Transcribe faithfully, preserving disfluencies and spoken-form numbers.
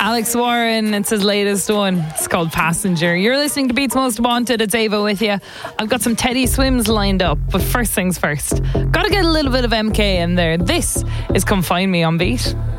Alex Warren, it's his latest one. It's called Passenger. You're listening to Beats Most Wanted. It's Ava with you. I've got some Teddy Swims lined up, but first things first, gotta get a little bit of M K in there. This is Come Find Me on Beat.